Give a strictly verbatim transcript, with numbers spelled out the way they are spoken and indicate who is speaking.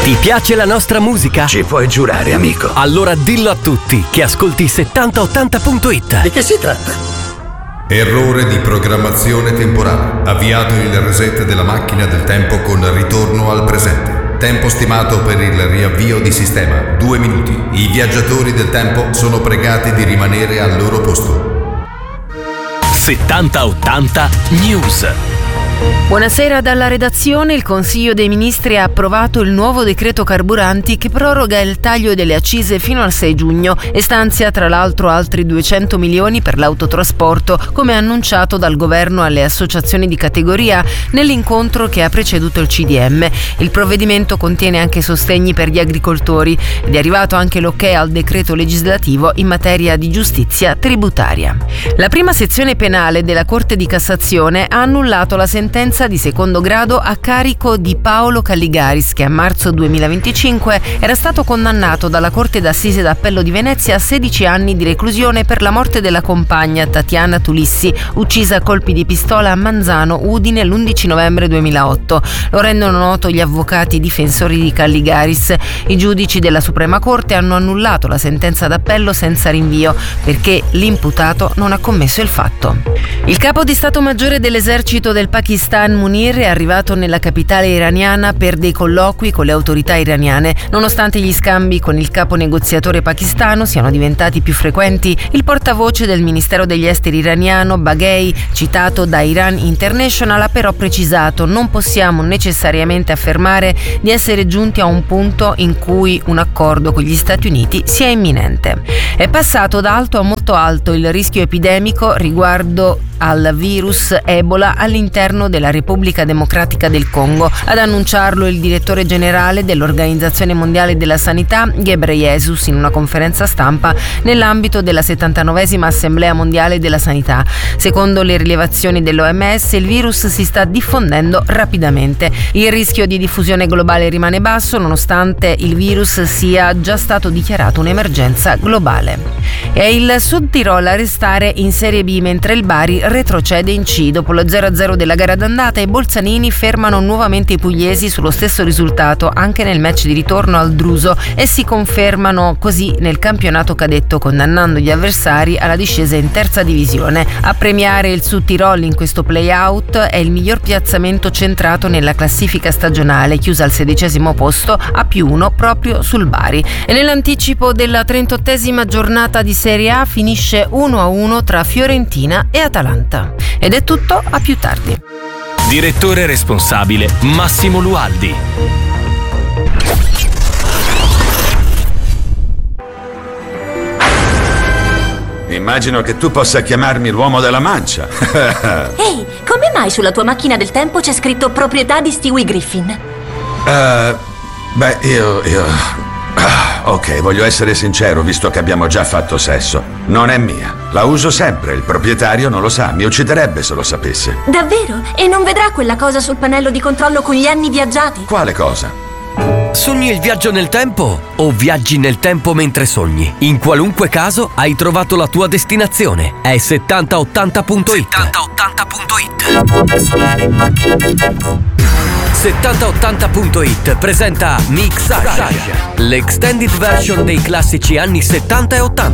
Speaker 1: Ti piace la nostra musica?
Speaker 2: Ci puoi giurare, amico.
Speaker 1: Allora dillo a tutti che ascolti settanta ottanta punto it.
Speaker 2: Di che si tratta?
Speaker 3: Errore di programmazione temporale. Avviato il reset della macchina del tempo con ritorno al presente. Tempo stimato per il riavvio di sistema, due minuti. I viaggiatori del tempo sono pregati di rimanere al loro posto.
Speaker 1: settanta ottanta News.
Speaker 4: Buonasera dalla redazione. Il Consiglio dei Ministri ha approvato il nuovo decreto carburanti che proroga il taglio delle accise fino al sei giugno e stanzia tra l'altro altri duecento milioni per l'autotrasporto, come annunciato dal governo alle associazioni di categoria nell'incontro che ha preceduto il C D M. Il provvedimento contiene anche sostegni per gli agricoltori ed è arrivato anche l'ok al decreto legislativo in materia di giustizia tributaria. La prima sezione penale della Corte di Cassazione ha annullato la sentenza di secondo grado a carico di Paolo Calligaris, che a marzo duemilaventicinque era stato condannato dalla Corte d'Assise d'Appello di Venezia a sedici anni di reclusione per la morte della compagna Tatiana Tulissi, uccisa a colpi di pistola a Manzano, Udine, l'undici novembre duemilaotto. Lo rendono noto gli avvocati difensori di Calligaris. I giudici della Suprema Corte hanno annullato la sentenza d'appello senza rinvio perché l'imputato non ha commesso il fatto. Il capo di Stato Maggiore dell'esercito del Pakistan, Munir, è arrivato nella capitale iraniana per dei colloqui con le autorità iraniane. Nonostante gli scambi con il capo negoziatore pakistano siano diventati più frequenti, il portavoce del Ministero degli Esteri iraniano, Baghei, citato da Iran International, ha però precisato: non possiamo necessariamente affermare di essere giunti a un punto in cui un accordo con gli Stati Uniti sia imminente. È passato da alto a molto alto il rischio epidemico riguardo al virus Ebola all'interno della Repubblica Democratica del Congo. Ad annunciarlo il direttore generale dell'Organizzazione Mondiale della Sanità, Ghebreyesus, in una conferenza stampa nell'ambito della settantanovesima Assemblea Mondiale della Sanità. Secondo le rilevazioni dell'O M S, il virus si sta diffondendo rapidamente. Il rischio di diffusione globale rimane basso, nonostante il virus sia già stato dichiarato un'emergenza globale. È il Sud Tirol a restare in Serie B, mentre il Bari retrocede in C. Dopo lo zero a zero della gara d'andata, i bolzanini fermano nuovamente i pugliesi sullo stesso risultato anche nel match di ritorno al Druso e si confermano così nel campionato cadetto, condannando gli avversari alla discesa in terza divisione. A premiare il Sud Tirol in questo play-out è il miglior piazzamento centrato nella classifica stagionale, chiusa al sedicesimo posto a più uno proprio sul Bari. E nell'anticipo della trentottesima giornata di Serie A finisce uno a uno tra Fiorentina e Atalanta. Ed è tutto, a più tardi.
Speaker 1: Direttore responsabile Massimo Lualdi.
Speaker 5: Immagino che tu possa chiamarmi l'uomo della mancia.
Speaker 6: Ehi, come mai sulla tua macchina del tempo c'è scritto proprietà di Stewie Griffin?
Speaker 5: Uh, beh, io... io... Ah, ok, voglio essere sincero, visto che abbiamo già fatto sesso. Non è mia. La uso sempre, il proprietario non lo sa. Mi ucciderebbe se lo sapesse.
Speaker 6: Davvero? E non vedrà quella cosa sul pannello di controllo con gli anni viaggiati?
Speaker 5: Quale cosa?
Speaker 1: Sogni il viaggio nel tempo o viaggi nel tempo mentre sogni? In qualunque caso hai trovato la tua destinazione. È settanta ottanta punto it. settanta ottanta punto it. settanta ottanta punto it presenta Mixage, l'extended version dei classici anni settanta e ottanta.